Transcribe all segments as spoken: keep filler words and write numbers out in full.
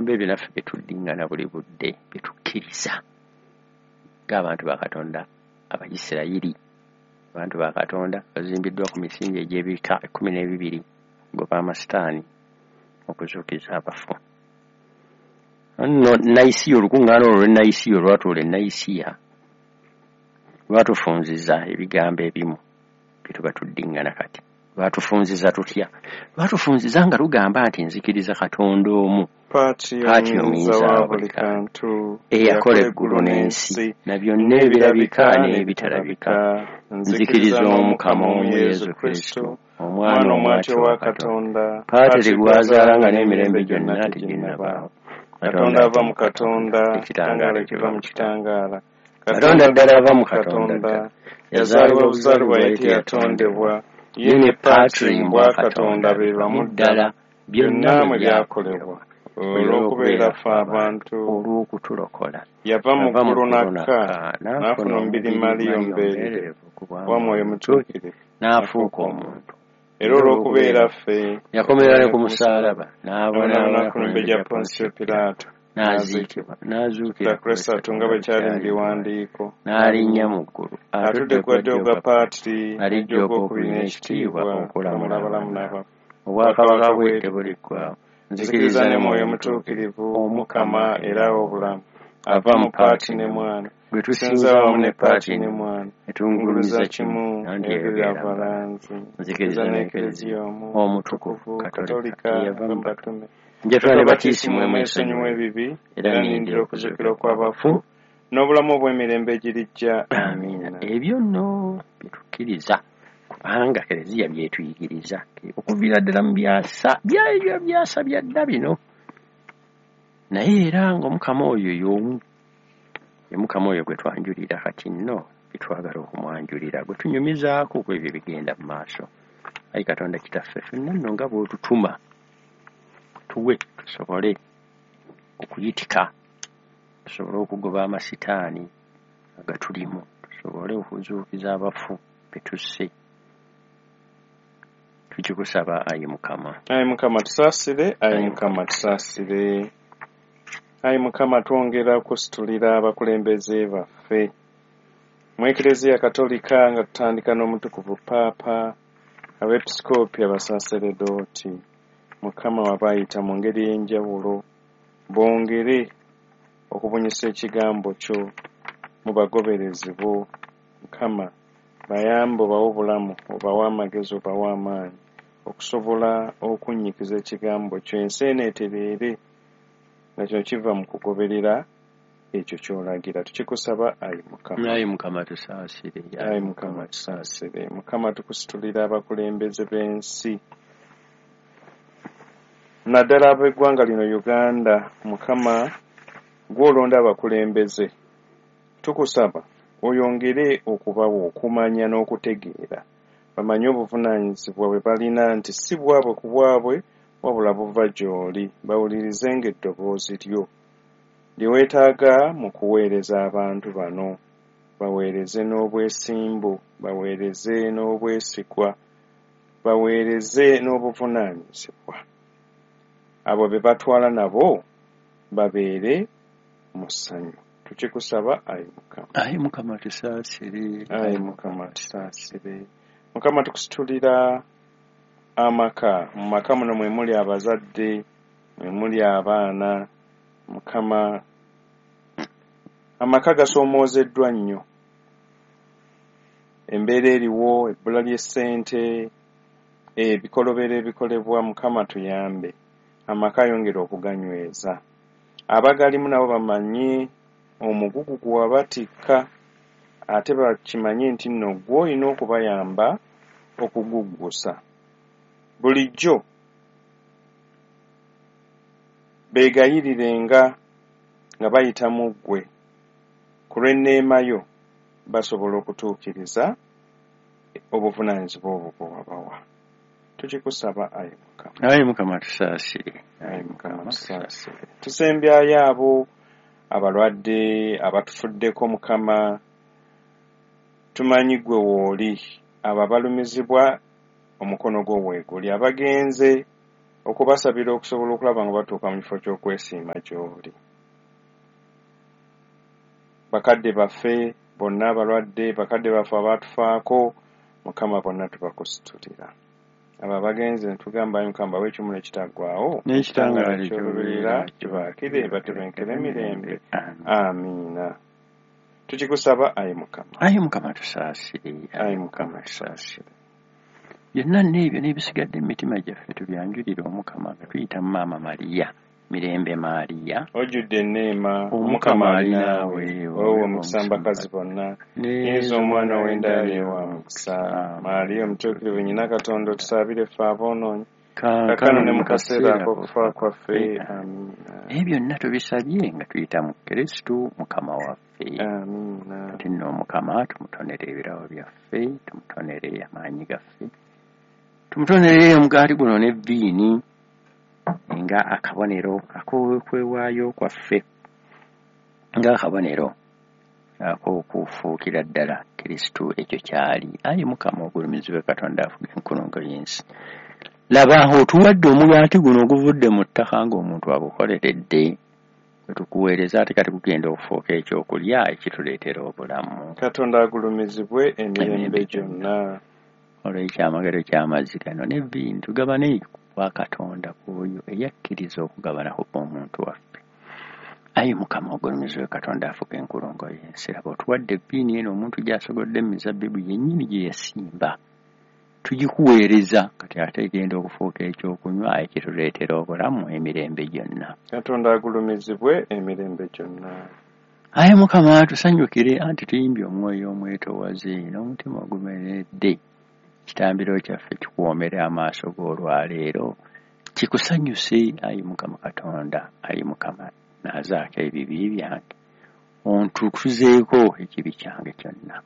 ebigambo ebyo naffe betuddingana buli budde betukkiriza ng'abantu ba Katonda Abayisirayiri, abantu ba Katonda bazimbiddwa ku misingi egy'ebika ekkumi n'ebibiri okugoba amasitaani okuzuukiza abafu. Nno Nayisiya, olukuŋŋaana olwo lw'Enayisiya olwatuula e Nayisiya lwatufunziza ebigambo ebimu bye tuba tuddingana kati. Lwatufunziza tutya? Lwatufunziza nga lugamba nti nzikiriza Katonda omu, paati omuyinza wa buli kantu, eyakola eggulu n'ensi na byonna ebirabika n'ebitalabika. Nzikiriza n'Omukama omu Yesu Kristo, omwana omwatyo wa Katonda, paati tegwazaala nga n'emirembe gyonna teginnabaawo. Katonda ava mu Katonda, ekitangaala ekiva mu kitangaala. Katonda ddala ava mu Katonda, yazaalibwa buzaalibwa ye teyatondebwa. Ye ne paatiri mbwa Katonda be bamu ddala, byonna mwe byakolebwa. Olw'okubeera ffe abantu, olw'okutulokola, yava mu ggulu n'akka, n'afuna omubiri Maliyo mbeereravu wa Mwoyo Mutuukirivu, n'afuuka omuntu. Era olw'okubeera ffe, yakomerera ne ku musaalaba, n'abonaabona ku lumbe gya Ponsiyo Piraato, n'aziikibwa, n'azuukira ku lw'essatu nga bwe kyali mu biwandiiko, n'alinnya mu ggulu, atudde ku ddyo gwa paatiri, alijja okwokubiri n'ekitiibwa okulamula abalamu n'abafu. Obwakabaka bwe tebuliggwaawo. Nzikiriza ne Mwoyo Mutuukirivu, Omukama era obulamu, ava mu paati ne Mwana, gwe tusinza wamu ne paati ne Mwana, etungulumiza kimu n'ebiravalanzi. Nzikiriza n'Eklezia omu, omutukuvu, Katolika, eyava mu batume. Njatula ne batiisimu emu esonyiwa ebibi, era nindira okuzuukira okw'abafu n'obulamu obw'emirembe egirijja. Amiina. Ebyo nno bitukkiriza, kubanga Eklezia byetuyigiriza okuviira ddala mu byasa byabyo byasa bya dda bino. Naye era ng'Omukama oyo y'omu, ye Mukama oyo gwe twanjulira kati nno bitwagala okumwanjulira, gwe tunyumizaako ku ebyo bigenda mu maaso. Ayi Katonda Kitaffe, ffenna nno nga bw'otutuma tuwe tusobole okuyitika, tusobole okugoba amasitaani agatulimu, tusobole okuzuukiza abafu be tusse. Tukikusaba Ayi Mukama. Ayi Mukama tusaasire, Ayi Mukama tusaasire. Ayi Mukama twongera okusitulira abakulembeze baffe mu Eklezia Katolika, nga tutandika n'omutukuvu Paapa, abepisikoopi, abasaaseredooti. Mukama wabayita mu ngeri y'enjawulo, bongere okubunyisa ekigambo kyo mu bagoberezi bo. Mukama bayambe, obawe obulamu, obawe amagezi, obawe amaanyi okusobola okunnyikiza ekigambo kyo, ensi eno etereere nga kino kiva mu kugoberera ekyo ky'olagira. Tukikusaba Ayi Mukama. Ayi Mukama tusaasire. Ayi Mukama tusaasire. Mukama tukusitulira abakulembeze b'ensi, naddala ab'eggwanga lino Uganda. Mukama gw'olonda abakulembeze, tukusaba oyongere okubawa okumanya n'okutegeera, bamanye obuvunaanyizibwa bwe balina, nti si bwabwe ku bwabwe wabula buva gy'oli. Bawulirizenga eddoboozi lyo lye weetaaga mu kuweereza abantu bano. Baweereze n'obwesimbu, baweereze n'obwesigwa, baweereze n'obuvunaanyizibwa. Abo be batwala nabo babeere mu ssanyu. Tukikusaba Ayi Mukama. Ayi Mukama tusaasire. Ayi Mukama tusaasire. Mukama tukusitulira amaka. Mu maka muno mwe muli abazadde, mwe muli abaana. Mukama, amaka gasoomoozeddwa nnyo. Embeera eriwo, ebbula ly'essente, ebikolobero ebikolebwa. Mukama tuyambe, amaka yongera okuganyweza. Abagalimu nabo bamanye omugugu gwe wabatikka, ate bakimanye nti nno gwe olina okubayamba okuguggusa. Bulijjo beegayirirenga nga bayita mu ggwe, ku lw'enneema yo basobola okutuukiriza obuvunaanyizibwa obwo bwe wabawa. Tukikusaba Ayi Mukama. Ayi Mukama tusaasire. Ayi Mukama tusaasire. Tusembyayo abo abalwadde abatufuddeko. Mukama tumanyi gwe wooli, abo abalumizibwa omukono gwo weeguli, abagenze okubasabira okusobola okulaba nga batuuka mu kifo ky'okwesiima gy'oli. Bakadde baffe bonna abalwadde, bakadde baffe abaatufaako, Mukama bonna tubakusitulira. Abo abagenzi ne tugamba Ayi Mukama bawe ekimu ekitaggwaawo n'ekitangaala ky'olubeerera kibaakire batebenkere emirembe. Amiina. Tukikusaba Ayi Mukama. Ayi Mukama tusaasire. Ayi Mukama tusaasire. Byonna n'ebyo n'ebisigadde mu mitima gyaffe tubyanjulire Omukama nga tuyita mu Maama Mariya. Mirembe Mariya ojjudde enneema Omukama ali naawe wowe omusambakazi bonna yezu omwana w'endaali ewa mukisa Mariya omutuukirivu nnyina Katonda otusaabire ffe aboonoonyi kaakano ne mu kaseera ak'okufa kwaffe. Amiina. Ebyo byonna tubisabye nga tuyita mu Kristo Mukama waffe. Amiina. Kati nno Omukama tumutonere ebirawo byaffe, tumutonere amaanyi gaffe, tumutonere omugaati guno n'evviini nga akabonero ak'okwewaayo kwaffe, nga akabonero ak'okufuukira ddala Kristo ekyo kyali. Ayi Mukama ogulumizibwe Katonda afuga enkulungo y'ensi, laba otuwadde omugaati guno oguvudde mu ttaka ng'omuntu agukoleredde, bwe tukuweereza ate kati kugenda okufuuka ekyokulya ekituleetera obulamu. Katonda agulumizibwe emirembe gyonna. Olw'ekyamagero ky'amazzi gano n'evviini tugabane wa Katonda kwoyo eyakkiriza okugabanaho omuntu waffe. Ayi Mukama ogulumizibwe Katonda afuga enkulungo y'ensi, laba otuwadde evviini eno omuntu gy'asogodde mu mizabbibu yennyini gye yasimba, tugikuweereza kati ate egenda okufuuka ekyokunywa ekituleetera obulamu emirembe gyonna. Katonda agulumizibwe emirembe gyonna. Ayi Mukama tusanyukire anti tuyimbye omwoyo omwetoowaze n'omutima ogumeredde. Kitambiro kyaffe kikuwoomere amaaso g'olwaleero, kikusanyuse Ayi Mukama Katonda. Ayi Mukama naazaako ebibi byange, ontukuzeeko ekibi kyange kyonna.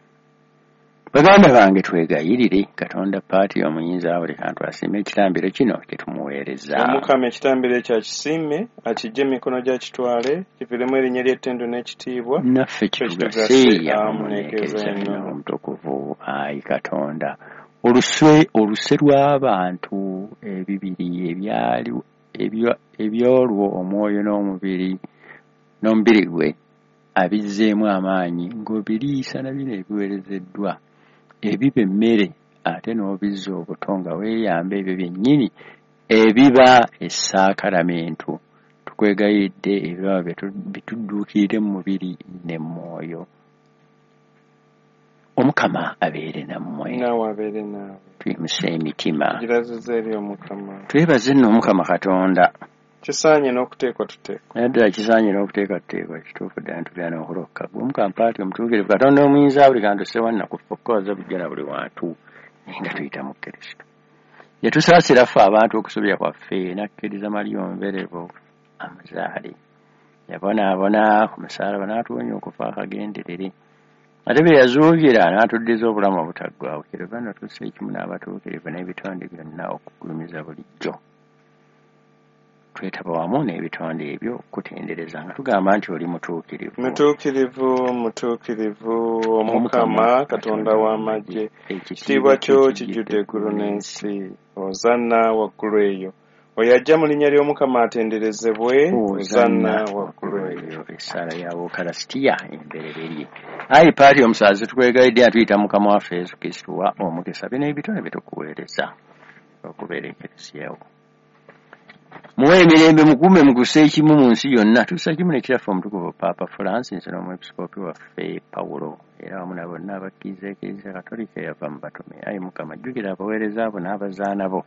Baganda bange twegayirire Katonda paati omuyinza wa buli kantu asiime ekitambiro kino kye tumuweereza. Omukama ekitambiro ekyo akisiime, akiggye emikono gy'akitwale, kiviiremu erinnya ly'ettendo n'ekitiibwa, naffe kitugase amuneekeza ennyo omutukuvu. Ayi Katonda, oluswe oluse lw'abantu ebibiri ebyali ebyolwo omwoyo n'omubiri n'omubiri gwe abizzeemu amaanyi ng'obiriisa na bino ebiweerezeddwa ebiba emmere ate n'obizza obuto nga weeyamba ebyo byennyini ebiba essaakalamentu. Tukwegayidde ebirabo bitudduukirire mu mubiri ne mwoyo. Omukama abeere nammwe. Naawe abeere naawe. Tuyimuse emitima. Giraziza eri Omukama. Twebaze nno Omukama Katonda. Kisaanye n'okuteekwa tuteekwa. Naye ddala kisaanye n'okuteekwa tuteekwa kituufu ddala ntulira n'okulokka. Omukama paati omutuukirivu Katonda omuyinza buli kantu sewanna kufokkoza bujja na buli wantu nga tuyita mu Kristo. Yatusaasira ffe abantu okusobya kwaffe n'akkiriza Mariya omuberevu amuzaale. Yabonaabona ku musaalaba n'atuwonya okufa akagenderere. Ate bwe yazuukira n'atuddiza obulamu obutaggwaawo. Kyereva nno tussa ekimu n'abatuukirivu n'ebitonde byonna okugulumiza bulijjo. Twetaba wamu n'ebitonde ebyo okutendereza nga tugamba nti oli mutuukirivu. Mutuukirivu, mutuukirivu, Omukama Katonda w'amagye. Ekitiibwa kyo kijjudde eggulu n'ensi. Hozanna waggulu eyo. Oyo ajja mu linnya ly'Omukama atenderezebwe. Hozanna waggulu eyo. Essaala ya Wukalasitiya emberererye. Ayi paati omusaazi tukwegayidde atuyita Mukama waffe Yesu Kristo wa omukisa bino ebitone bitukuweereza okubeera eklesiyawo. Muwe emirembe mukuume muguse ekimu mu nsi yonna. Tussa kimu ne kiraffe omutukuvu Paapa Francis n'omwepisikoopi waffe Pawulo era wamu na bonna abakkiriza Eklezia Katolika eyava mu batume. Ayi Mukama jjukira abaweereza abo n'abazaana bo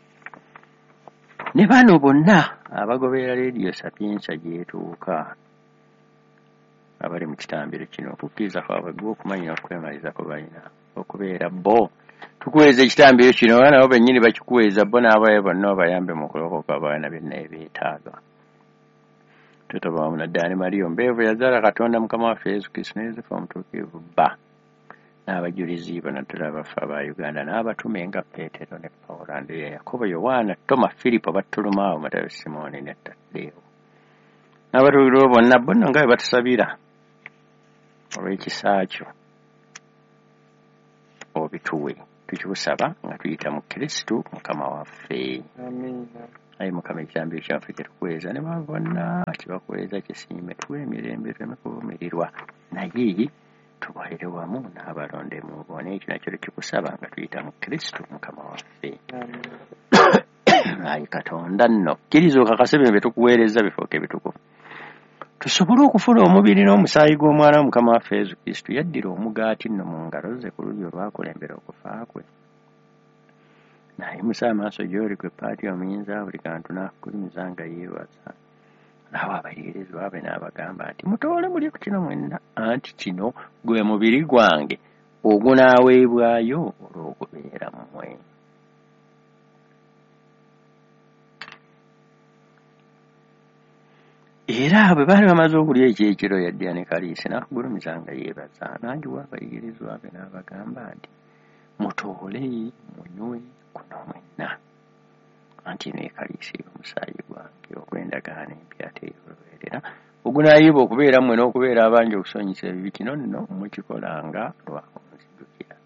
ne bano bonna abagoberera leediyo Sapiensa gy'etuuka abali mu kitambiro kino. Okukkiriza kwabwe gwe okumanya n'okwemaliza kwe balina okubeera bo. Tukuweeza ekitambiro kino abaana bo bennyini bakikuweeza bo n'abaye bonna obayambe mu kulokoka abaana byonna ebyetaaga. Tutaba wamu na Ddaani Mariya omubeevu yazaala Katonda Mukama waffe Yesu Kristo ne Yosefu omutuukirivu bba n'abajulizi bonna ddala abaffe aba Uganda n'abatume nga Peetero ne Pawulo, Andereya, Yakobo, Yowaana, Toma, Firipo, Battolomaawo, Matayo, Simooni ne Taddeewo n'abatuukirivu bonna bonna nga bwe batusabira olw'ekisa kyo obituwe. tukikusaba nga tuyita mu Kristo Mukama waffe. Amiina. Ayi Mukama ekigambo kyaffe kitukweza ne bonna kibakweza kisiime tuwe emirembe tuleme kuvumirirwa naye tubalire wamu n'abalonde mu bone ekyo nakyo tukikusaba nga tuyita mu Kristo Mukama waffe. Ayi Katonda nno kkiriza okakasebe bye tukuweereza bifooke bitukufu tusobole okufuna omubiri n'omusaayi gw'omwana Mukama waffe Yesu Kristo yaddira omugaati nno mu ngalo ze ku lulyo lwakulembera okufa kwe nayimusa amaaso gy'oli gwe paati omuyinza buli kantu n'akukulimiza nga yeebaza naawe abayigirizwa be n'abagamba nti mutoole muli ku kino mwenna anti kino gwe mubiri gwange ogunaaweebwayo olw'okubeera mmwe. Era bwe baali bamaze okulya ekyekiro yaddiya ne kaliisi n'akugulumiza nga yeebaza n'agiwa abayigirizwa be n'abagamba nti mutoole munywe kuno mwenna anti eno ekaliisi omusaayi gwange ogw'endagaano empya teyoolwerera ogunaayiba okubeera mmwe n'okubeera abangi okusonyisa ebibi kino nno mukikolanga lwakunzijukira.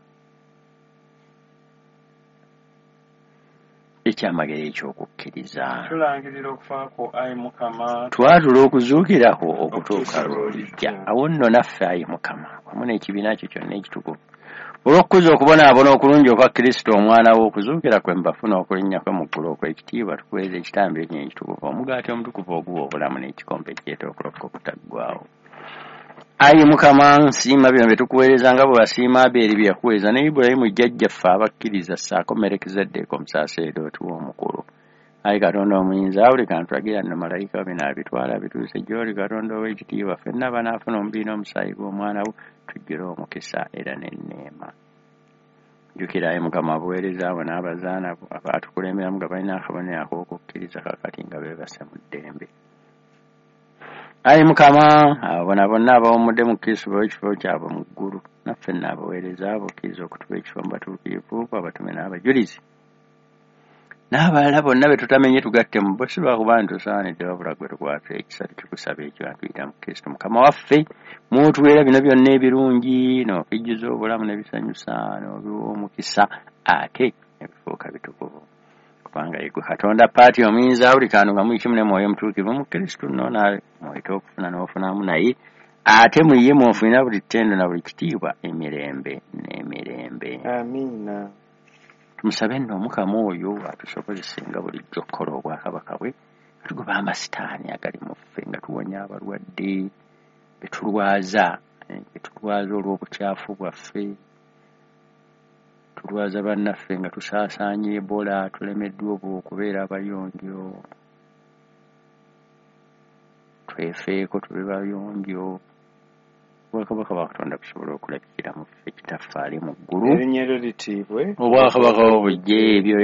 Ekyamagero ekyokukkiriza tulangirira okufaako ayi Mukama twatula okuzuukirako okutuuka lw'olijja awo nno naffe ayi Mukama wamu n'ekibiina kyo kyonna ekitukuvu olw'okukuza okubonaabona okulungi okwa Kristo omwana we okuzuukira kwe mbafuna okulinnya kwe mu ggulu okw'ekitiibwa tukuweeza ekitambo ekyo ekitukuvu omugaati omutukuvu oguwa obulamu n'ekikompe ekyeeta okulokoka okutaggwaawo. Ayi Mukama nsiima bino bye tukuweereza nga bwe wasiima Abeeri bye yakuweeza ne Ibulayimu jjajjaffe abakkiriza ssaako Merukizeddeeki omusaaseredooti w'omukulu. Ayi Katonda omuyinza buli kantu agira nno malayika bino abitwala bituuse gy'oli Katonda ow'ekitiibwa ffenna banaafuna omubiri n'omusaayi gw'omwana wo tujjire omukisa era n'enneema. Jjukira ayi Mukama abuweereza abo n'abazaana bo abaatukulemberamu nga balina akabonero ak'okukkiriza kakati nga beebase mu ddembe. Ayi Mukama abo bonna abawummudde mu Kristo bawe ekifo kyabwe mu ggulu naffe n'abaweereza abo okkiriza okutuwa ekifo mu batuukirivu abatume n'abajulizi n'abalala bonna be tutamenye tugatte mu bo si lwakuba ntusaanidde wabula gwe tukwata ekisa tukikusaba ekyo atuyita mu Kristo Mukama waffe mutuweera bino byonna ebirungi n'okujjuza obulamu n'ebisanyusa n'obiwa omukisa ate ebifuuka bitukuvu kubanga yegwe Katonda paati omuyinza buli kantu nga muikimu ne mwoyo mutuukivu mu Kristo nno nawe mwete okufuna n'ofunamu naye ate muyiye mw'ofunira buli ttendo na buli kitiibwa emirembe n'emirembe. Amiina. Tumusabe nno Omukama oyo atusobozese nga bulijjo okukola obwakabaka bwe tugoba amasitaani agali mu ffe nga tuwonya abalwadde betulwaza betulwaza olw'obukyafu bwaffe tulwaza bannaffe nga tusaasaanya Ebola tulemeddwa obwo okubeera abayonjo twefeeko tube bayonjo obwakabaka bwa Katonda busobole okulabikira mu ffe Kitaffe ali mu ggulu erinnya eryo litiibwe obwakabaka bwo bujje ebyo